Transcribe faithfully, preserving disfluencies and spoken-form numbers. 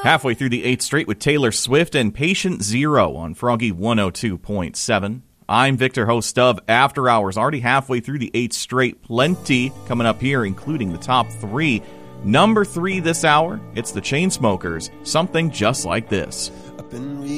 Halfway through the eighth straight with Taylor Swift and Patient Zero on Froggy one oh two point seven. I'm Victor, host of After Hours. Already halfway through the eighth straight. Plenty coming up here, including the top three. Number three this hour, it's the Chainsmokers. Something Just Like This.